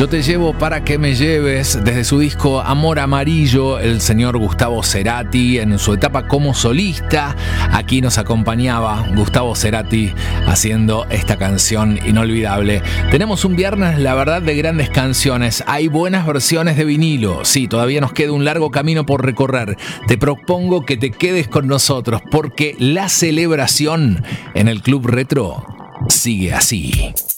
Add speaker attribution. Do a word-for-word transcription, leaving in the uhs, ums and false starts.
Speaker 1: Yo te llevo para que me lleves, desde su disco Amor Amarillo, el señor Gustavo Cerati en su etapa como solista. Aquí nos acompañaba Gustavo Cerati haciendo esta canción inolvidable. Tenemos un viernes, la verdad, de grandes canciones. Hay buenas versiones de vinilo. Sí, todavía nos queda un largo camino por recorrer. Te propongo que te quedes con nosotros porque la celebración en el Club Retro sigue así.